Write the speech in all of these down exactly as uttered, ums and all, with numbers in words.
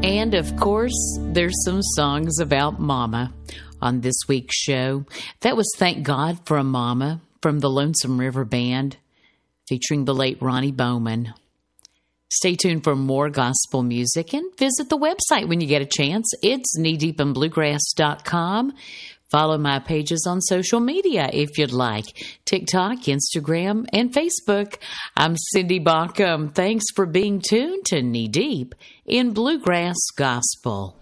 And, of course, there's some songs about Mama on this week's show. That was Thank God for a Mama from the Lonesome River Band, featuring the late Ronnie Bowman. Stay tuned for more gospel music and visit the website when you get a chance. It's knee deep in bluegrass dot com. Follow my pages on social media if you'd like. TikTok, Instagram, and Facebook. I'm Cindy Baucom. Thanks for being tuned to Knee Deep in Bluegrass Gospel.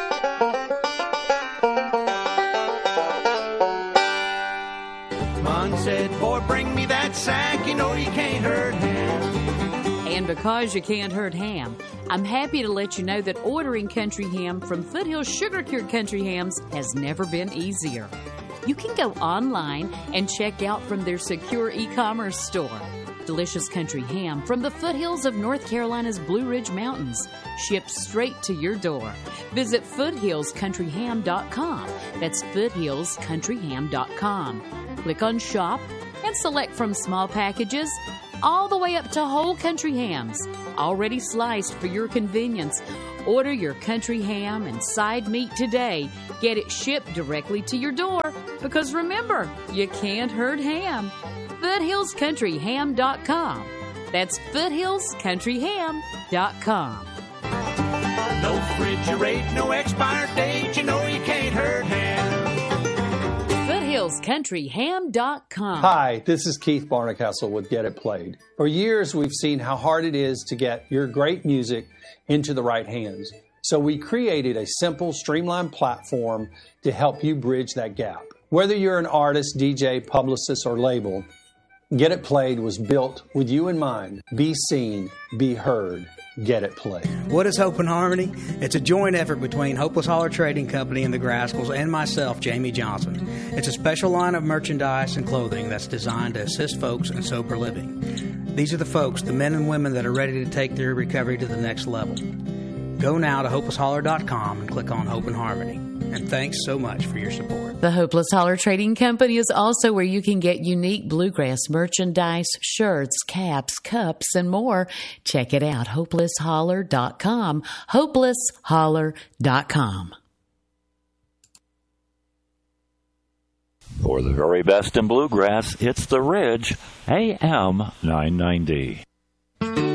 Mom said, boy, bring me that sack. You know you can't hurt him. And because you can't hurt ham, I'm happy to let you know that ordering country ham from Foothills Sugar Cured Country Hams has never been easier. You can go online and check out from their secure e-commerce store. Delicious country ham from the foothills of North Carolina's Blue Ridge Mountains, shipped straight to your door. Visit foothills country ham dot com. That's foothills country ham dot com. Click on Shop and select from small packages all the way up to whole country hams, already sliced for your convenience. Order your country ham and side meat today. Get it shipped directly to your door, because remember, you can't hurt ham. foothills country ham dot com. That's foothills country ham dot com. No refrigerate, no expired date, you know you can't hurt ham. foothills country ham dot com. Hi, this is Keith Barnacastle with Get It Played. For years, we've seen how hard it is to get your great music into the right hands. So we created a simple, streamlined platform to help you bridge that gap. Whether you're an artist, D J, publicist, or label, Get It Played was built with you in mind. Be seen, be heard. Get It Played. What is Hope and Harmony? It's a joint effort between Hopeless Holler Trading Company and the Grascals and myself, Jamie Johnson. It's a special line of merchandise and clothing that's designed to assist folks in sober living. These are the folks, the men and women that are ready to take their recovery to the next level. Go now to hopeless holler dot com and click on Hope and Harmony. And thanks so much for your support. The Hopeless Holler Trading Company is also where you can get unique bluegrass merchandise, shirts, caps, cups, and more. Check it out, hopeless holler dot com, hopeless holler dot com. For the very best in bluegrass, it's The Ridge, A M nine ninety.